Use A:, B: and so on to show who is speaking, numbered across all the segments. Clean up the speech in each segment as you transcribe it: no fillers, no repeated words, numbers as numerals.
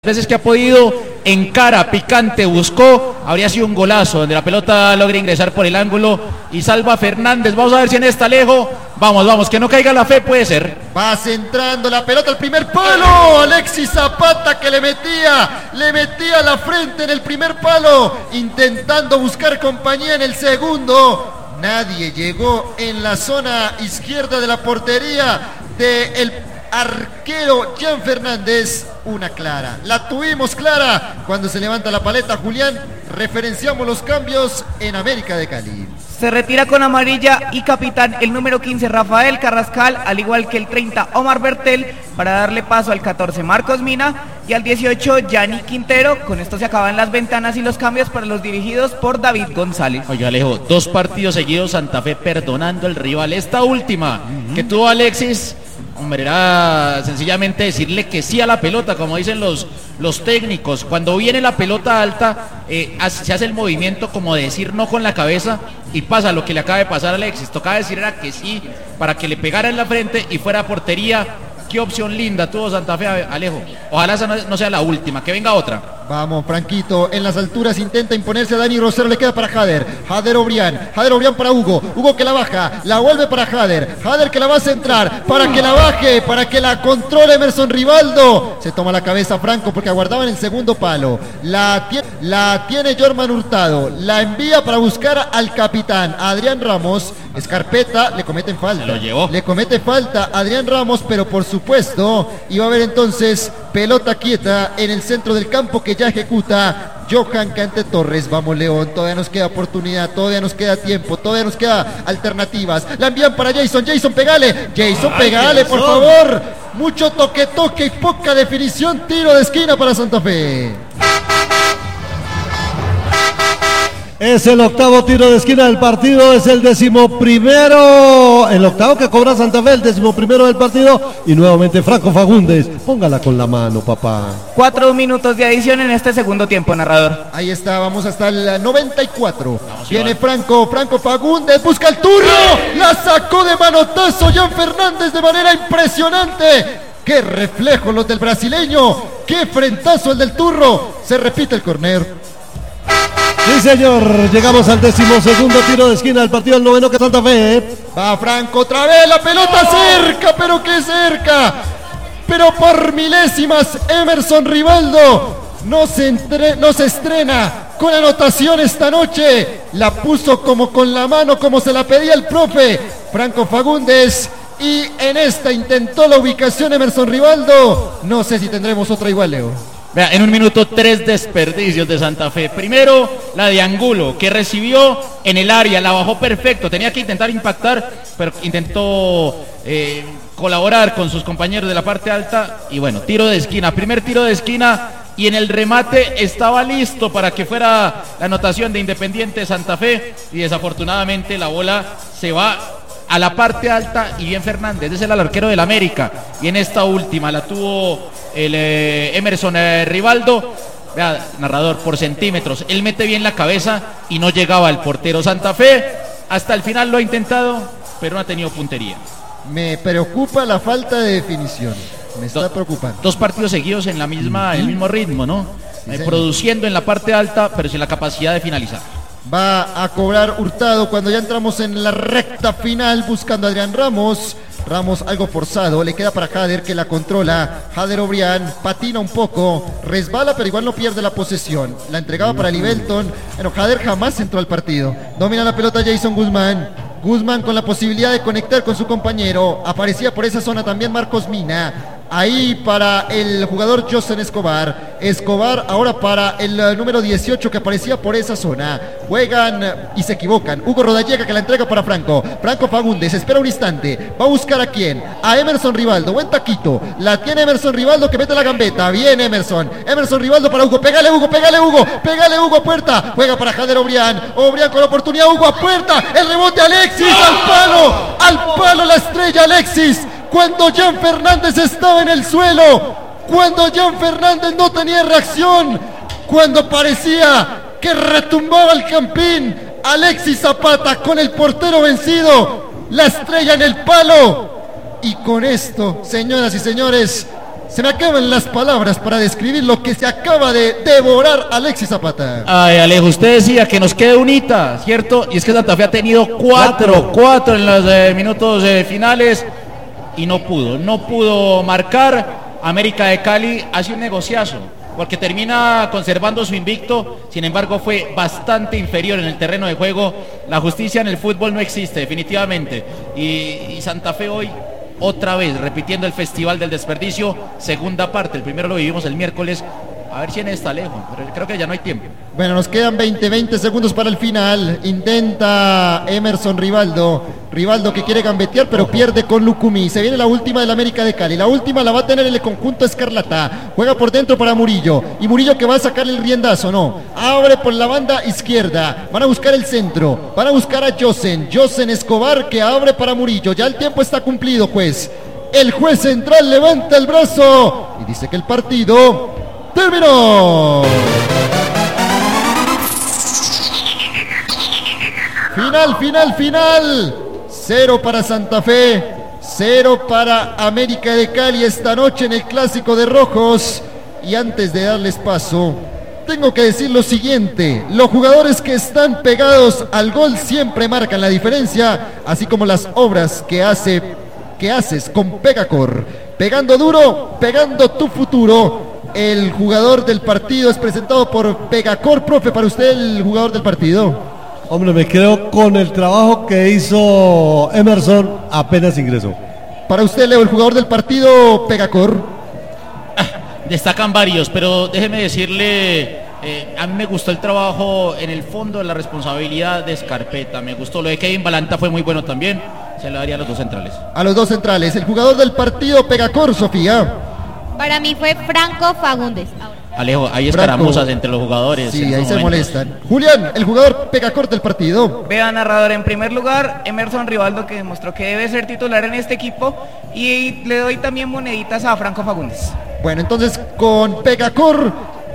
A: Veces que ha podido, encara, picante, buscó, habría sido un golazo, donde la pelota logra ingresar por el ángulo y salva a Fernández. Vamos a ver si en esta Alejo, vamos, que no caiga la fe, puede ser.
B: Va centrando la pelota al primer palo, Alexis Zapata que le metía la frente en el primer palo, intentando buscar compañía en el segundo. Nadie llegó en la zona izquierda de la portería del arquero Jan Fernández. Una clara, la tuvimos clara cuando se levanta la paleta. Julián, referenciamos los cambios en América de Cali.
C: Se retira con amarilla y capitán el número 15 Rafael Carrascal, al igual que el 30 Omar Bertel, para darle paso al 14 Marcos Mina y al 18 Yanni Quintero. Con esto se acaban las ventanas y los cambios para los dirigidos por David González.
A: Oye, Alejo, 2 partidos seguidos Santa Fe perdonando al rival. Esta última que tuvo Alexis, hombre, era sencillamente decirle que sí a la pelota, como dicen los técnicos. Cuando viene la pelota alta, se hace el movimiento como de decir no con la cabeza y pasa lo que le acaba de pasar a Alexis. Tocaba decir era que sí para que le pegara en la frente y fuera a portería. Qué opción linda tuvo Santa Fe, Alejo. Ojalá esa no sea la última, que venga otra.
B: Vamos, Franquito, en las alturas intenta imponerse a Dani Rosero, le queda para Jader Obrián para Hugo que la baja, la vuelve para Jader que la va a centrar, para que la baje, para que la controle Emerson Rivaldo. Se toma la cabeza Franco porque aguardaba en el segundo palo. La tiene Jorman Hurtado, la envía para buscar al capitán, a Adrián Ramos. Escarpeta, le cometen falta.
A: Lo llevó.
B: Le comete falta Adrián Ramos, pero por supuesto iba a haber entonces pelota quieta en el centro del campo que ya ejecuta Johan Cante Torres. Vamos, León, todavía nos queda oportunidad, todavía nos queda tiempo, todavía nos queda alternativas. La envían para Jason, pegale, por favor. Mucho toque y poca definición. Tiro de esquina para Santa Fe.
D: Es el octavo tiro de esquina del partido, es el 11º, el octavo que cobra Santa Fe, el 11º del partido, y nuevamente Franco Fagundes. Póngala con la mano, papá.
C: 4 minutos de adición en este segundo tiempo, narrador.
B: Ahí está, vamos hasta el 94. Viene Franco Fagundes, busca el turno, la sacó de manotazo Jan Fernández de manera impresionante. Qué reflejo los del brasileño, qué frentazo el del turro. Se repite el córner.
D: Sí, señor, llegamos al 12º tiro de esquina del partido, el 9º que Santa Fe.
B: Va Franco otra vez, la pelota cerca, pero qué cerca. Pero por milésimas, Emerson Rivaldo no se estrena con anotación esta noche. La puso como con la mano, como se la pedía el profe Franco Fagundes. Y en esta intentó la ubicación Emerson Rivaldo. No sé si tendremos otra igual, Leo.
A: Vea, en un minuto 3 desperdicios de Santa Fe. Primero, la de Angulo, que recibió en el área, la bajó perfecto. Tenía que intentar impactar, pero intentó colaborar con sus compañeros de la parte alta. Y bueno, tiro de esquina, primer tiro de esquina. Y en el remate estaba listo para que fuera la anotación de Independiente Santa Fe. Y desafortunadamente la bola se va a la parte alta y bien Fernández, es el arquero del América. Y en esta última la tuvo el Emerson Rivaldo. Vea, narrador, por centímetros. Él mete bien la cabeza y no llegaba al portero. Santa Fe hasta el final lo ha intentado, pero no ha tenido puntería.
B: Me preocupa la falta de definición. Me está preocupando.
A: 2 partidos seguidos en el mismo ritmo, ¿no? Sí, produciendo en la parte alta, pero sin la capacidad de finalizar.
B: Va a cobrar Hurtado cuando ya entramos en la recta final buscando a Adrián Ramos. Ramos algo forzado, le queda para Jader que la controla. Jader Obrián patina un poco, resbala pero igual no pierde la posesión. La entregaba para Libelton. Bueno, Jader jamás entró al partido. Domina la pelota Jason Guzmán con la posibilidad de conectar con su compañero. Aparecía por esa zona también Marcos Mina. Ahí para el jugador Josen Escobar ahora para el número 18 que aparecía por esa zona. Juegan y se equivocan. Hugo Rodallega que la entrega para Franco Fagundes, espera un instante, va a buscar a quién, a Emerson Rivaldo, buen taquito, la tiene Emerson Rivaldo que mete la gambeta, bien Emerson Rivaldo para Hugo, pégale Hugo a puerta, juega para Jader Obrián con la oportunidad, Hugo a puerta, el rebote Alexis, al palo la estrella Alexis. Cuando Jan Fernández estaba en el suelo, cuando Jan Fernández no tenía reacción, cuando parecía que retumbaba el campín, Alexis Zapata con el portero vencido, la estrella en el palo. Y con esto, señoras y señores, Se me acaban las palabras para describir lo que se acaba de devorar Alexis Zapata.
A: Ay, Alejo, usted decía que nos quede unita, ¿cierto? Y es que Santa Fe ha tenido cuatro en los minutos finales y no pudo marcar. América de Cali hace un negociazo, porque termina conservando su invicto, sin embargo fue bastante inferior en el terreno de juego. La justicia en el fútbol no existe, definitivamente, y Santa Fe hoy, otra vez, repitiendo el festival del desperdicio, segunda parte. El primero lo vivimos el miércoles, a ver si en esta lejos, pero creo que ya no hay tiempo.
B: Bueno, nos quedan 20 segundos para el final. Intenta Emerson Rivaldo que quiere gambetear, pero pierde con Lucumí. Se viene la última del América de Cali. La última la va a tener el conjunto Escarlata. Juega por dentro para Murillo. Y Murillo que va a sacar el riendazo, no. Abre por la banda izquierda. Van a buscar el centro. Van a buscar a Josen Escobar, que abre para Murillo. Ya el tiempo está cumplido, juez. El juez central levanta el brazo y dice que el partido terminó. Final. 0 para Santa Fe, 0 para América de Cali esta noche en el Clásico de Rojos. Y antes de darles paso, tengo que decir lo siguiente: los jugadores que están pegados al gol siempre marcan la diferencia, así como las obras que haces con Pegacor. Pegando duro, pegando tu futuro. El jugador del partido es presentado por Pegacor. Profe, para usted el jugador del partido.
D: Hombre, me quedo con el trabajo que hizo Emerson apenas ingresó.
B: Para usted, Leo, el jugador del partido, Pegacor.
A: Destacan varios, pero déjeme decirle, a mí me gustó el trabajo en el fondo de la responsabilidad de Scarpetta. Me gustó lo de Kevin Balanta, fue muy bueno también. Se lo daría a los dos centrales.
B: A los dos centrales. El jugador del partido, Pegacor, Sofía.
E: Para mí fue Franco Fagundes.
A: Alejo, hay escaramuzas entre los jugadores.
B: Sí, ahí se molestan. Julián, el jugador Pegacor del partido.
C: Vea, narrador, en primer lugar, Emerson Rivaldo, que demostró que debe ser titular en este equipo, y le doy también moneditas a Franco Fagundes.
B: Bueno, entonces con Pegacor,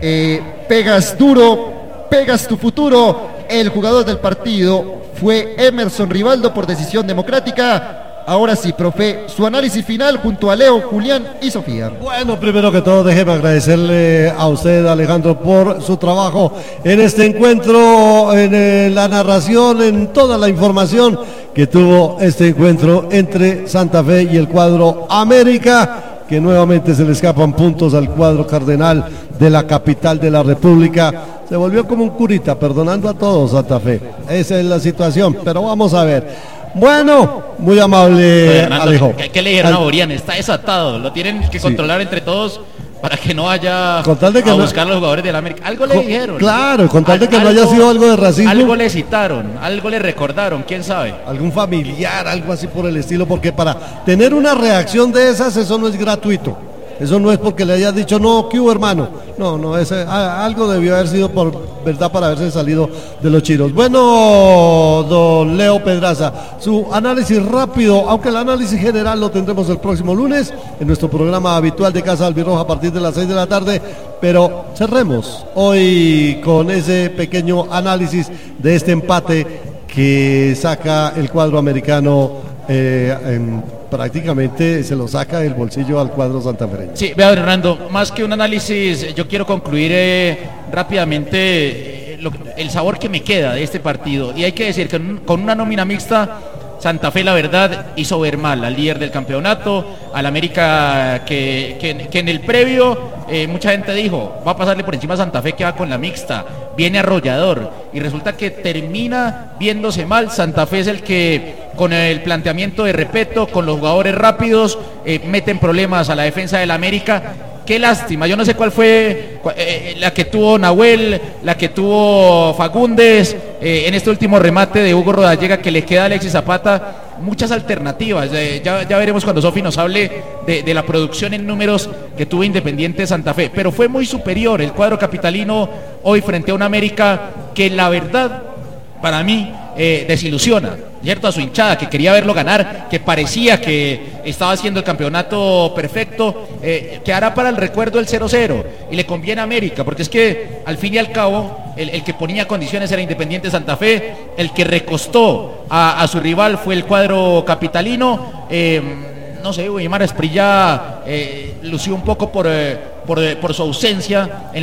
B: pegas duro, pegas tu futuro. El jugador del partido fue Emerson Rivaldo por decisión democrática. Ahora sí, profe, su análisis final junto a Leo, Julián y Sofía.
D: Bueno, primero que todo, déjeme agradecerle a usted, Alejandro, por su trabajo en este encuentro, en la narración, en toda la información que tuvo este encuentro entre Santa Fe y el cuadro América, que nuevamente se le escapan puntos al cuadro cardenal de la capital de la República. Se volvió como un curita, perdonando a todos Santa Fe. Esa es la situación, pero vamos a ver. Bueno, muy amable,
A: Fernando,
D: Alejo.
A: ¿Qué le dijeron a Borian? Está desatado, lo tienen que controlar entre todos para que no vaya a buscar a los jugadores del América. Algo le dijeron.
D: Claro, con tal de que no haya sido algo de racismo.
A: Algo le citaron, algo le recordaron, quién sabe.
D: Algún familiar, algo así por el estilo, porque para tener una reacción de esas, eso no es gratuito. Eso no es porque le hayas dicho, no, ¿qué hubo, hermano? No, algo debió haber sido por verdad para haberse salido de los chiros. Bueno, don Leo Pedraza, su análisis rápido, aunque el análisis general lo tendremos el próximo lunes en nuestro programa habitual de Casa Albirroja a partir de las 6 de la tarde, pero cerremos hoy con ese pequeño análisis de este empate que saca el cuadro americano prácticamente se lo saca del bolsillo al cuadro santafereño.
A: Sí, vea, Hernando, más que un análisis, yo quiero concluir rápidamente el sabor que me queda de este partido. Y hay que decir que con una nómina mixta, Santa Fe, la verdad, hizo ver mal al líder del campeonato, al América que en el previo mucha gente dijo, va a pasarle por encima a Santa Fe, que va con la mixta, viene arrollador, y resulta que termina viéndose mal. Santa Fe es el que, con el planteamiento de Repetto, con los jugadores rápidos, meten problemas a la defensa del América. Qué lástima, yo no sé cuál fue la que tuvo Nahuel, la que tuvo Fagundes, en este último remate de Hugo Rodallega que le queda a Alexis Zapata. Muchas alternativas, ya veremos cuando Sofi nos hable de la producción en números que tuvo Independiente Santa Fe, pero fue muy superior el cuadro capitalino hoy frente a un América que la verdad, para mí, desilusiona, ¿cierto? A su hinchada, que quería verlo ganar, que parecía que estaba haciendo el campeonato perfecto, que hará para el recuerdo el 0-0, y le conviene a América, porque es que al fin y al cabo el que ponía condiciones era Independiente Santa Fe, el que recostó a su rival fue el cuadro capitalino. no sé, Wilmar Esprilla lució un poco por su ausencia en